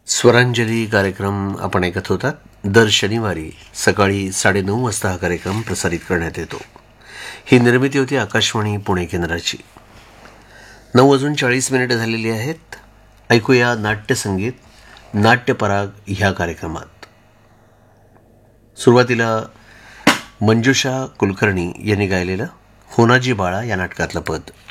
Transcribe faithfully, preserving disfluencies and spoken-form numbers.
स्वरांजली कार्यक्रम आपण ऐकत होतात. दर शनिवारी सकाळी साडेनऊ वाजता हा कार्यक्रम प्रसारित करण्यात येतो. ही निर्मिती होती आकाशवाणी पुणे केंद्राची. नऊ वाजून चाळीस मिनिटं झालेली आहेत. ऐकूया नाट्यसंगीत नाट्यपराग ह्या कार्यक्रमात. सुरुवातीला मंजुषा कुलकर्णी यांनी गायलेलं होनाजी बाळा या नाटकातलं पद.